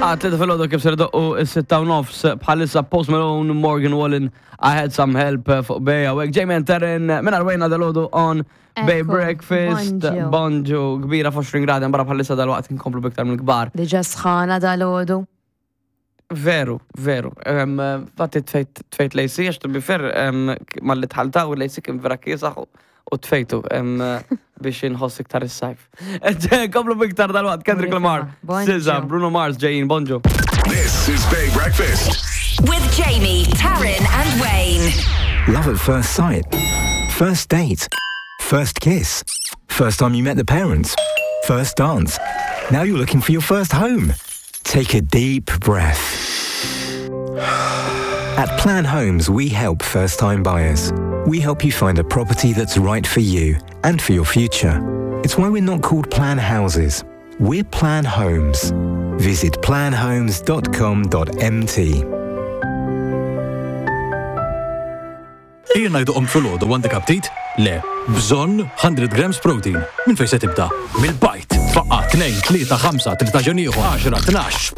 Tlieta fil-ħodu kif ser doqqu is-sitta u nofs bħalissa Post Malone, Morgan Wallen, I Had Some Help fuq Bay Awake. Jamie Taryn minn għalwejna dal-ħodu on Bay Breakfast, Bonġu, kbira f'20 gradi, mbara bħalissa dal-waqt nkomplu biktar minn kbar. Diġa sħana dal-ħodu. Veru. Fatti tfejt lejsi, għax bifer mal-li tħaltaw lejsi kien vera kiesaħ u tfejtu biex inħoss iktar is-sajf. Komplu biktar dal-waqt, Kendrick Lamar, SZA, Bruno Mars, ġejjin, bonġu. This is Bay Breakfast. With Jamie, Taryn and Wayne. Love at first sight. First date. First kiss. First time you met the parents. First dance. Now you're looking for your first home. Take a deep breath. At Plan Homes, we help first-time buyers. We help you find a property that's right for you and for your future. It's why we're not called Plan Houses. We're Plan Homes. Visit planhomes.com.mt. Ejja ngħidu fil-ħodu għandek aptit? Le, bżonn 100 grams protein. Minn fejn se tibda? Mill-bajt. Faqqa 2, 3, 5, 13 ieħor, 10, 12.